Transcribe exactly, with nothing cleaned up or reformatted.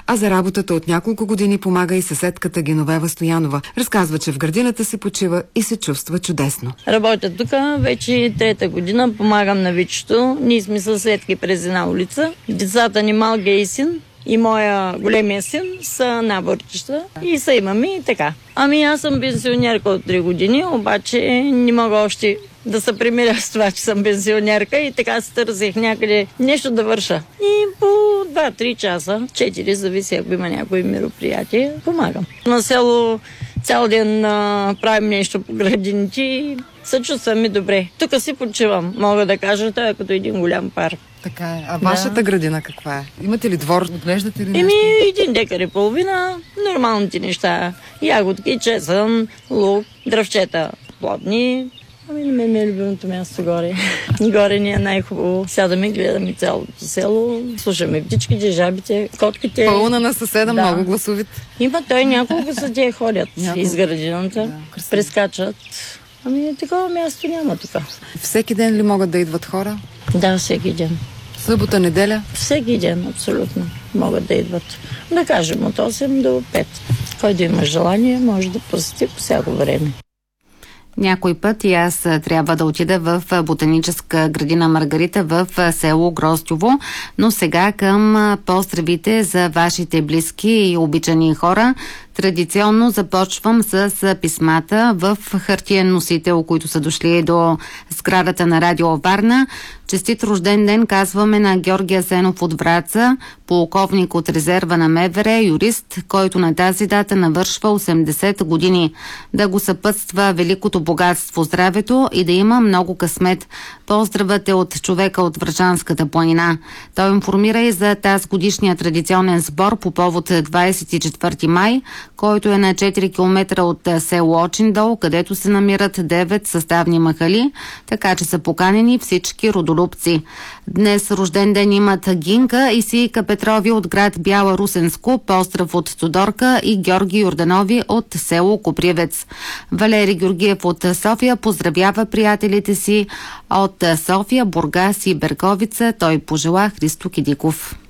а за работата от няколко години помага и съседката Геновева Стоянова. Разказва, че в градината се почива и се чувства чудесно. Работя тук вече трета година, помагам на Вичето. Ние сме съседки през една улица. Децата ни малкия и син и моя големия син са наборчета и са имаме и така. Ами аз съм пенсионерка от три години, обаче не мога още да се примиря с това, че съм пенсионерка и така се търсих някъде нещо да върша. И по два-три часа, четири, зависи ако има някои мероприятие, помагам. На село цял ден а, правим нещо по градините и се чувствам и добре. Тук си почивам, мога да кажа, това е като един голям парк. Така е. А вашата да. градина каква е? Имате ли двор? Отглеждате ли нещо? Еми, един декар и половина, нормалните неща. Ягодки, чесън, лук, дръвчета, плодни. Ами на мен ми е любимото място горе. Горе ни е най-хубаво. Сядаме, гледаме цялото село, слушаме птичките, жабите, котките. Пълна на съседа, да. Много гласовит. Има той няколко са тия ходят няколко. Из градината, да, прескачат. Ами такова място няма тук. Всеки ден ли могат да идват хора? Да, всеки ден. Събота, неделя? Всеки ден, абсолютно. Могат да идват. Да кажем от осем до пет. Който има желание, може да посети по всяко време. Някой път и аз трябва да отида в ботаническа градина Маргарита в село Гроздьово, но сега към поздравите за вашите близки и обичани хора. Традиционно започвам с писмата в хартиен носител, които са дошли до сградата на Радио Варна. Честит рожден ден казваме на Георги Асенов от Враца, полковник от резерва на МВР, юрист, който на тази дата навършва осемдесет години. Да го съпътства великото богатство, здравето и да има много късмет. Поздравът е от човека от Врачанската планина. Той информира и за тази годишния традиционен сбор по повод двадесет и четвърти май, който е на четири километра от село Очиндол, където се намират девет съставни махали, така че са поканени всички родолюбци. Днес рожден ден имат Гинка и Сийка Петрови от град Бяла Русенско, поздрав от Тодорка и Георги Йорданови от село Копривец. Валери Георгиев от София поздравява приятелите си от София, Бургас и Берковица. Той пожела Христо Кидиков.